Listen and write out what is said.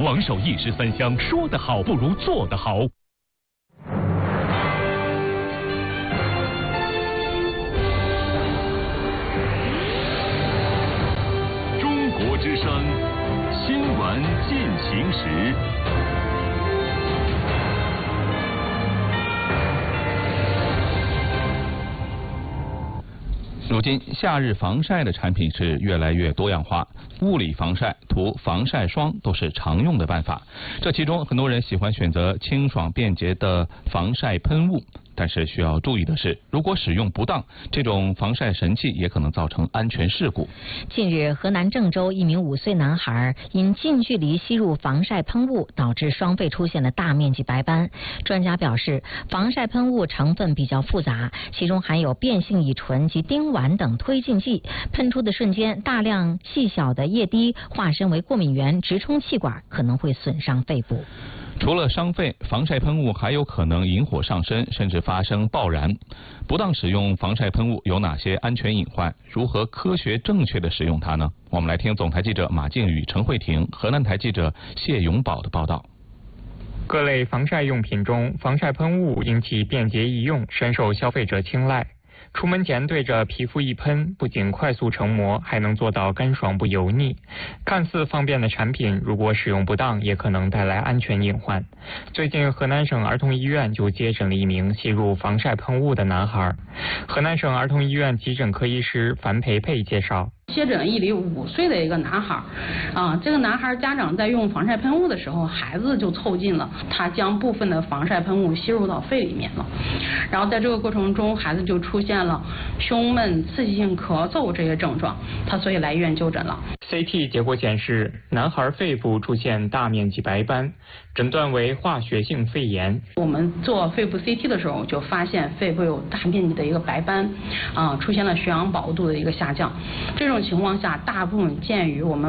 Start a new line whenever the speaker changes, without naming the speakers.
王守一石三香，说得好不如做得好。中国之声，新闻进行时。
如今，夏日防晒的产品是越来越多样化，物理防晒、涂防晒霜都是常用的办法。这其中，很多人喜欢选择清爽便捷的防晒喷雾。但是需要注意的是，如果使用不当，这种防晒神器也可能造成安全事故。
近日，河南郑州一名5岁男孩因近距离吸入防晒喷雾，导致双肺出现了大面积白斑。专家表示，防晒喷雾成分比较复杂，其中含有变性乙醇及丁烷等推进剂，喷出的瞬间，大量细小的液滴化身为过敏原，直冲气管，可能会损伤肺部。
除了伤肺，防晒喷雾还有可能引火上身，甚至发生爆燃。不当使用防晒喷雾有哪些安全隐患？如何科学正确的使用它呢？我们来听总台记者马静宇、陈慧婷，河南台记者谢永宝的报道。
各类防晒用品中，防晒喷雾因其便捷易用，深受消费者青睐。出门前对着皮肤一喷，不仅快速成膜，还能做到干爽不油腻。看似方便的产品，如果使用不当，也可能带来安全隐患。最近，河南省儿童医院就接诊了一名吸入防晒喷雾的男孩。河南省儿童医院急诊科医师樊培培介绍。
接诊一例5岁的一个男孩，这个男孩家长在用防晒喷雾的时候，孩子就凑近了，他将部分的防晒喷雾吸入到肺里面了，然后在这个过程中，孩子就出现了胸闷、刺激性咳嗽这些症状，他所以来医院就诊了。
CT 结果显示，男孩肺部出现大面积白斑，诊断为化学性肺炎。
我们做肺部 CT 的时候，就发现肺部有大面积的一个白斑，出现了血氧饱和度的一个下降。这种情况下，大部分见于我们